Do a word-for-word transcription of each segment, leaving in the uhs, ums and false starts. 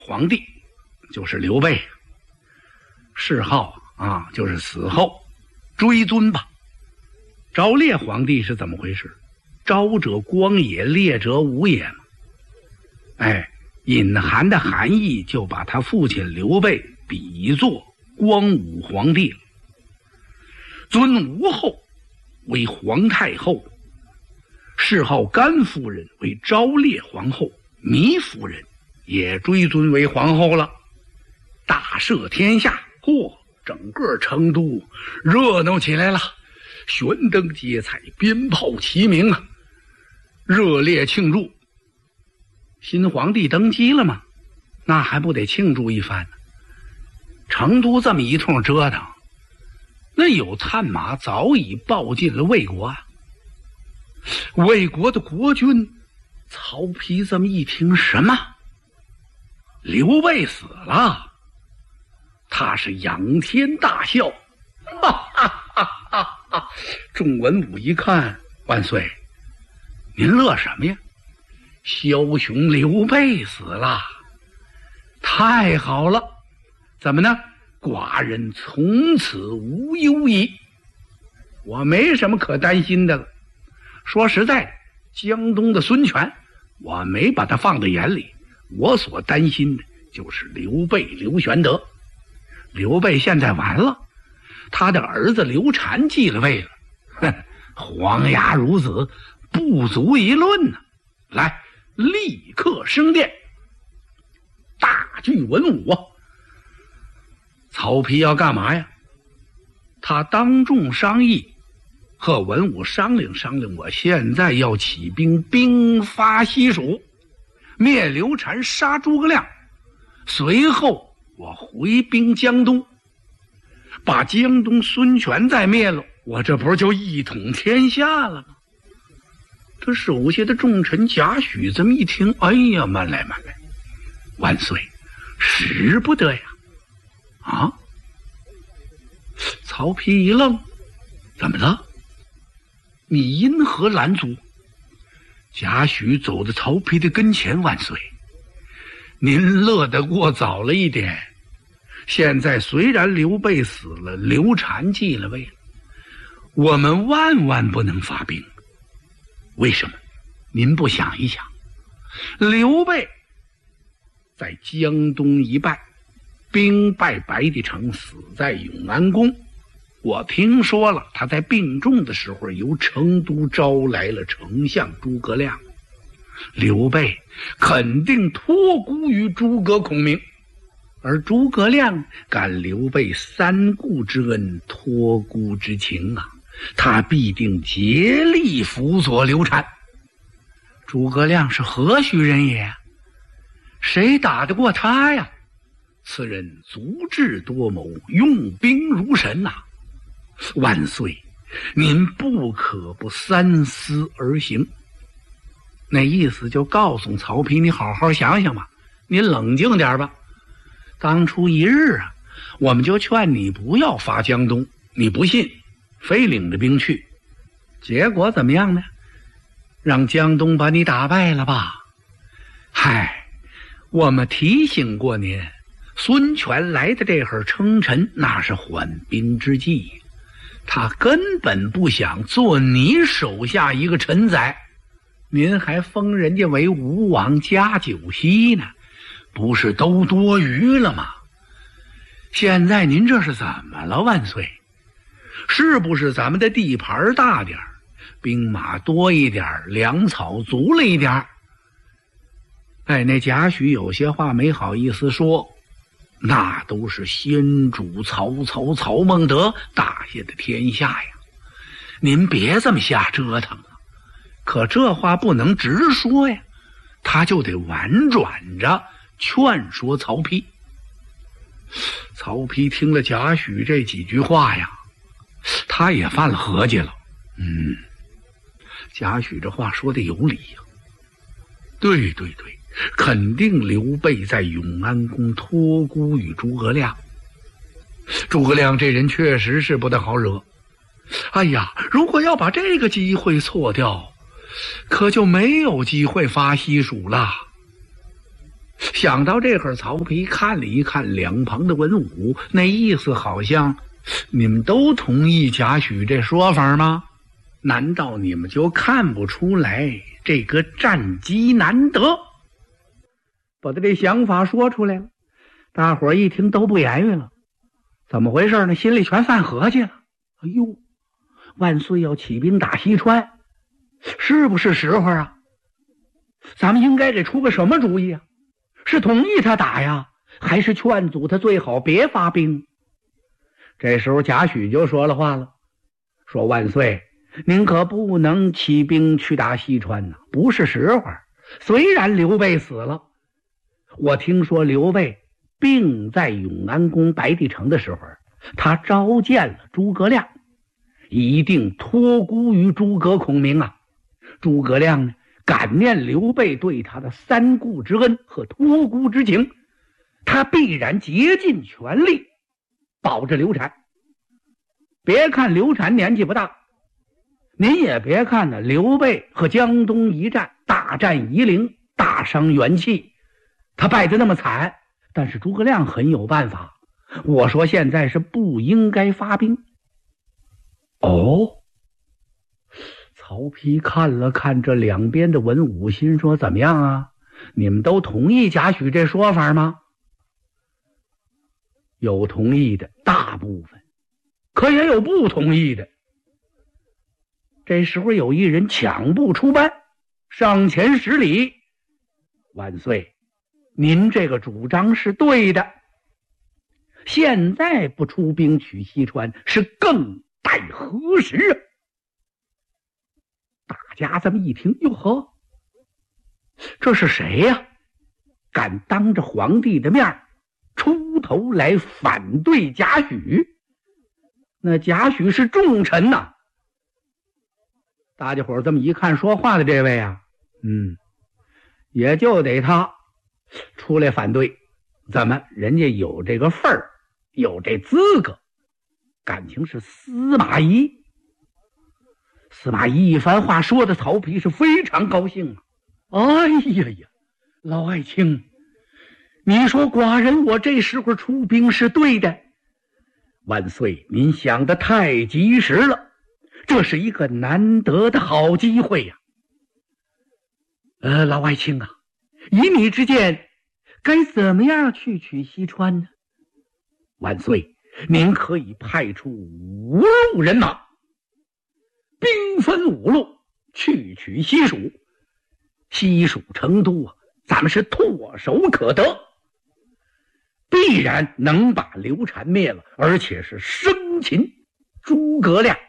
皇帝就是刘备，谥号啊就是死后追尊吧。昭烈皇帝是怎么回事？昭者光也，烈者武也嘛。哎，隐含的含义就把他父亲刘备比作光武皇帝了。尊吴后为皇太后，谥号甘夫人为昭烈皇后，糜夫人也追尊为皇后了。大赦天下，嚯，整个成都热闹起来了，悬灯结彩，鞭炮齐鸣啊，热烈庆祝。新皇帝登基了吗？那还不得庆祝一番呢？成都这么一通折腾，那有探马早已报进了魏国啊。魏国的国君曹丕这么一听，什么？刘备死了？他是仰天大笑，哈哈哈哈哈！众文武一看，万岁，您乐什么呀？枭雄刘备死了，太好了！怎么呢？寡人从此无忧矣，我没什么可担心的了。说实在的，江东的孙权，我没把他放在眼里，我所担心的就是刘备刘玄德。刘备现在完了，他的儿子刘禅继了位了，哼，黄牙孺子，不足一论呢、啊。来，立刻升殿，大聚文武啊！曹丕要干嘛呀？他当众商议，和文武商量商量，我现在要起兵，兵发西蜀，灭刘禅，杀诸葛亮，随后我回兵江东，把江东孙权再灭了，我这不就一统天下了吗？他手下的重臣贾诩这么一听，哎呀，慢来慢来，万岁，使不得呀！啊！曹丕一愣，怎么了？你因何拦阻？贾诩走到曹丕的跟前，万岁，您乐得过早了一点。现在虽然刘备死了，刘禅继了位了，我们万万不能发兵。为什么？您不想一想，刘备在江东一败，兵败白帝城，死在永安宫。我听说了，他在病重的时候由成都招来了丞相诸葛亮，刘备肯定托孤于诸葛孔明，而诸葛亮感刘备三顾之恩，托孤之情啊，他必定竭力辅佐刘禅。诸葛亮是何许人也？谁打得过他呀？此人足智多谋，用兵如神呐、啊！万岁，您不可不三思而行。那意思就告诉曹丕，你好好想想吧，您冷静点吧。当初一日啊，我们就劝你不要伐江东，你不信，非领着兵去，结果怎么样呢？让江东把你打败了吧？嗨，我们提醒过您，孙权来的这会儿称臣，那是缓兵之计，他根本不想做你手下一个臣宰，您还封人家为吴王加九锡呢，不是都多余了吗？现在您这是怎么了，万岁？是不是咱们的地盘大点儿，兵马多一点，粮草足了一点？哎，那贾诩有些话没好意思说，那都是先主曹操曹孟德打下的天下呀，您别这么瞎折腾啊！可这话不能直说呀，他就得婉转着劝说曹丕。曹丕听了贾诩这几句话呀，他也犯了合计了。嗯，贾诩这话说的有理呀。对对对，肯定刘备在永安宫托孤于诸葛亮。诸葛亮这人确实是不大好惹。哎呀，如果要把这个机会错掉，可就没有机会发西蜀了。 想到这会儿，曹丕看了一看两旁的文武，那意思好像你们都同意贾诩这说法吗？难道你们就看不出来这个战机难得？把他这想法说出来了，大伙儿一听都不言语了。怎么回事呢？心里全犯合计了。哎呦，万岁要起兵打西川，是不是时候啊？咱们应该给出个什么主意啊？是同意他打呀，还是劝阻他最好别发兵？这时候贾诩就说了话了，说万岁，您可不能起兵去打西川呐，不是时候。虽然刘备死了，我听说刘备病在永安宫白帝城的时候，他召见了诸葛亮，一定托孤于诸葛孔明啊。诸葛亮呢，感念刘备对他的三顾之恩和托孤之情，他必然竭尽全力保着刘禅。别看刘禅年纪不大，您也别看呢，刘备和江东一战，大战夷陵，大伤元气，他败得那么惨，但是诸葛亮很有办法。我说现在是不应该发兵。哦，曹丕看了看这两边的文武，心说怎么样啊？你们都同意贾诩这说法吗？有同意的大部分，可也有不同意的。这时候有一人抢步出班，上前施礼，万岁，您这个主张是对的，现在不出兵取西川是更待何时啊？大家这么一听，哟呵，这是谁呀？敢当着皇帝的面出头来反对贾诩？那贾诩是重臣呐、啊。大家伙这么一看，说话的这位啊，嗯，也就得他出来反对。怎么人家有这个份儿，有这资格？感情是司马懿。司马懿一番话说的曹丕是非常高兴啊！哎呀呀，老爱卿，你说寡人我这时候出兵是对的，万岁您想得太及时了，这是一个难得的好机会呀、啊！呃，老爱卿啊，以你之见，该怎么样去取西川呢？万岁，您可以派出五路人马，兵分五路去取西蜀。西蜀成都啊，咱们是唾手可得，必然能把刘禅灭了，而且是生擒诸葛亮。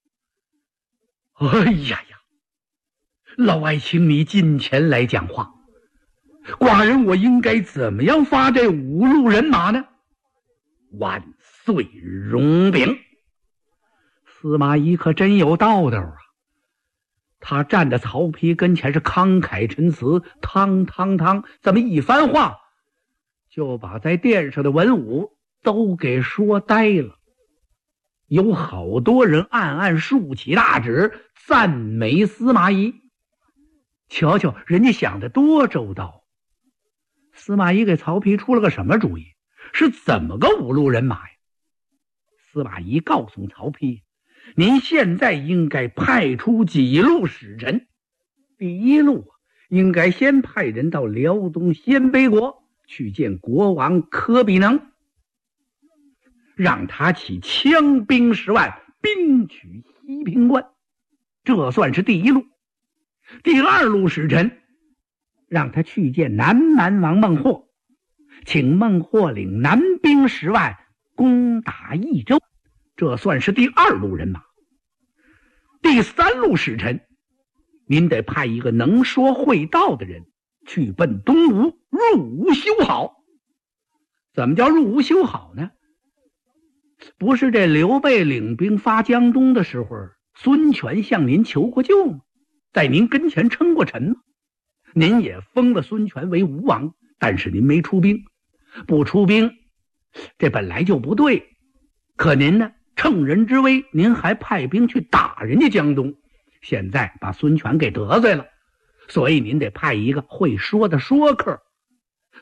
哎呀呀，老爱卿你近前来讲话，寡人我应该怎么样发这五路人马呢？万岁容禀。司马懿可真有道道啊，他站在曹丕跟前是慷慨陈词，汤汤汤这么一番话，就把在殿上的文武都给说呆了。有好多人暗暗竖起大指赞美司马懿，瞧瞧人家想的多周到。司马懿给曹丕出了个什么主意？是怎么个五路人马呀？司马懿告诉曹丕，您现在应该派出几路使臣。第一路应该先派人到辽东鲜卑国去见国王柯比能，让他起枪兵十万，兵取西平关，这算是第一路。第二路使臣让他去见南蛮王孟获，请孟获领南兵十万攻打益州，这算是第二路人马。第三路使臣，您得派一个能说会道的人去奔东吴，入吴修好。怎么叫入吴修好呢？不是这刘备领兵发江东的时候，孙权向您求过救吗？在您跟前称过臣吗？您也封了孙权为吴王，但是您没出兵。不出兵这本来就不对，可您呢乘人之危，您还派兵去打人家江东，现在把孙权给得罪了，所以您得派一个会说的说客，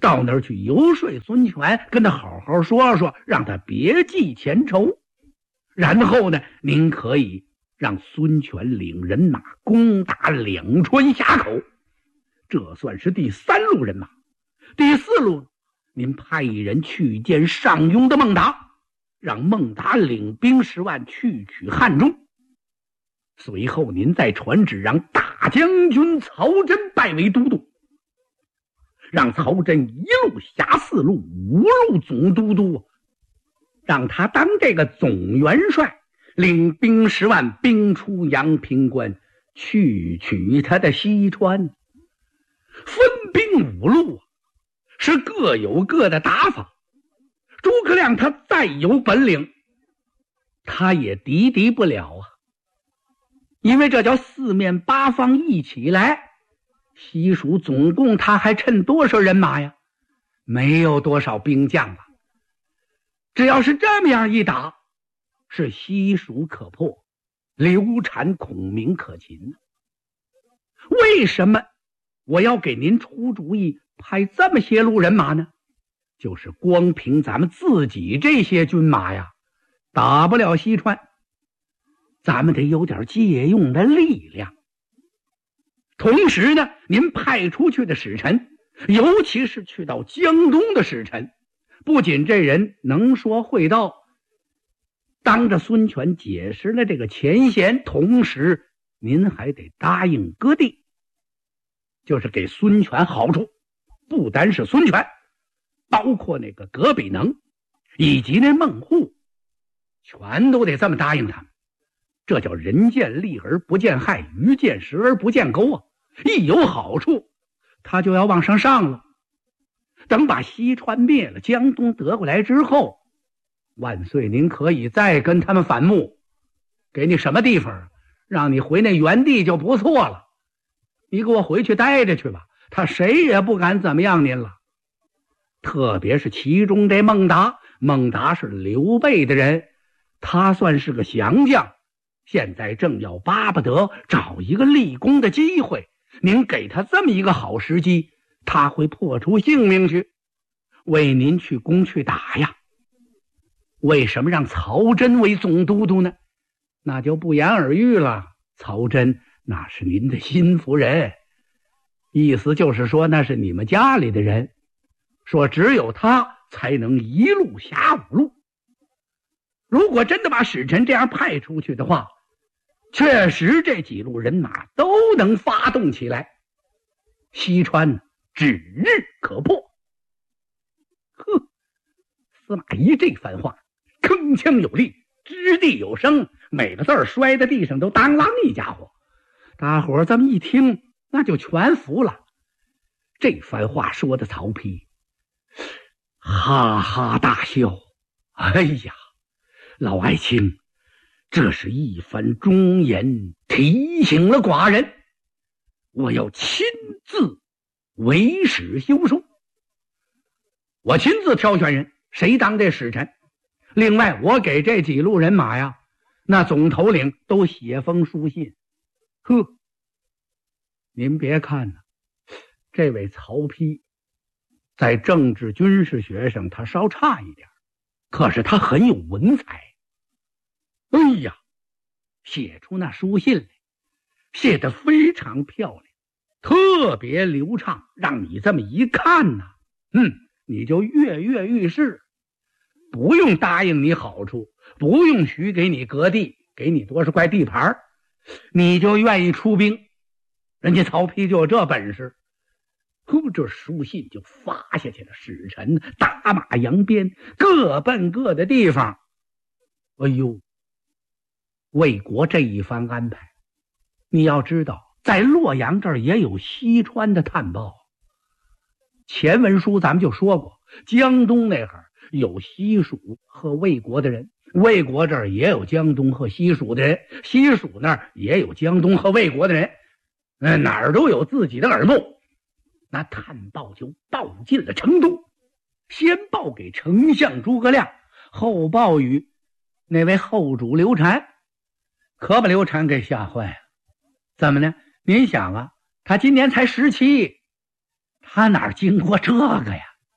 到那儿去游说孙权，跟他好好说说，让他别记前仇。然后呢，您可以让孙权领人马攻打两川峡口，这算是第三路人马。第四路，您派人去见上庸的孟达，让孟达领兵十万去取汉中。随后您再传旨让大将军曹真拜为都督，让曹真一路辖四路，五路总都督，让他当这个总元帅，领兵十万，兵出阳平关，去取他的西川。分兵五路，是各有各的打法。诸葛亮他再有本领，他也敌敌不了啊，因为这叫四面八方一起来。西蜀总共他还趁多少人马呀？没有多少兵将吧。只要是这么样一打，是西蜀可破，刘禅孔明可擒。为什么我要给您出主意派这么些路人马呢？就是光凭咱们自己这些军马呀，打不了西川，咱们得有点借用的力量。同时呢，您派出去的使臣，尤其是去到江东的使臣，不仅这人能说会道，当着孙权解释了这个前嫌，同时您还得答应割地，就是给孙权好处。不单是孙权，包括那个葛比能以及那孟户，全都得这么答应他们。这叫人见利而不见害，鱼见食而不见钩啊！一有好处，他就要往上上了。等把西川灭了，江东得过来之后，万岁您可以再跟他们反目，给你什么地方，让你回那原地就不错了。你给我回去待着去吧，他谁也不敢怎么样您了。特别是其中这孟达，孟达是刘备的人，他算是个降将，现在正要巴不得找一个立功的机会，您给他这么一个好时机，他会破出性命去，为您去攻去打呀。为什么让曹真为总都督呢？那就不言而喻了。曹真那是您的心腹人，意思就是说那是你们家里的人，说只有他才能一路辖五路。如果真的把使臣这样派出去的话，确实这几路人马都能发动起来，西川指日可破。呵，司马懿这番话铿锵有力，掷地有声，每个字儿摔在地上都当啷一家伙。大伙儿这么一听，那就全服了。这番话说的曹丕哈哈大笑，哎呀，老爱卿，这是一番忠言，提醒了寡人，我要亲自为使修书，我亲自挑选人，谁当这使臣。另外我给这几路人马呀，那总头领都写封书信。呵，您别看呢，这位曹丕在政治军事学上他稍差一点，可是他很有文采。哎呀，写出那书信来，写得非常漂亮，特别流畅，让你这么一看呢，嗯，你就跃跃欲试，不用答应你好处，不用许给你割地，给你多少块地盘，你就愿意出兵。人家曹丕就有这本事。呵，这书信就发下去了，使臣打马扬鞭，各奔各的地方。哎呦，魏国这一番安排，你要知道在洛阳这儿也有西川的探报。前文书咱们就说过，江东那会儿有西蜀和魏国的人，魏国这儿也有江东和西蜀的人，西蜀那儿也有江东和魏国的人，呃，哪儿都有自己的耳目。那探报就报进了成都，先报给丞相诸葛亮，后报与那位后主刘禅，可把刘禅给吓坏了。怎么呢？您想啊，他今年才十七，他哪经过这个呀？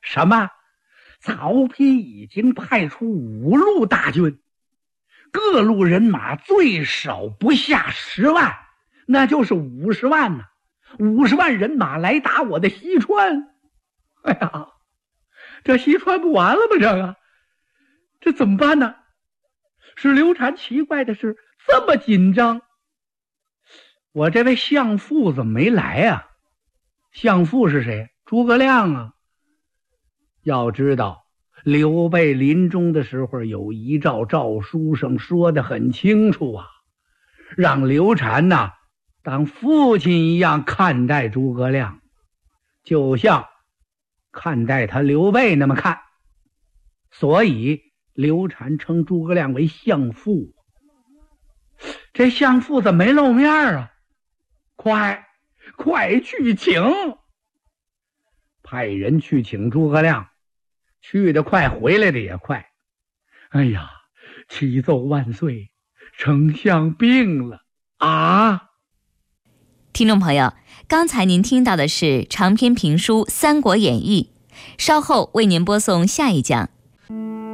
什么？曹丕已经派出五路大军，各路人马最少不下十万，那就是五十万呢、啊。五十万人马来打我的西川。哎呀，这西川不完了吗？这个，这怎么办呢？使刘禅奇怪的是，这么紧张，我这位相父怎么没来啊？相父是谁？诸葛亮啊。要知道，刘备临终的时候有遗诏，诏书上说得很清楚啊，让刘禅呐、啊、当父亲一样看待诸葛亮，就像看待他刘备那么看。所以刘禅称诸葛亮为相父。这相父怎么没露面啊？快快去请！派人去请诸葛亮，去得快，回来的也快。哎呀，启奏万岁，丞相病了啊！ 听众朋友，刚才您听到的是长篇评书《三国演义》，稍后为您播送下一讲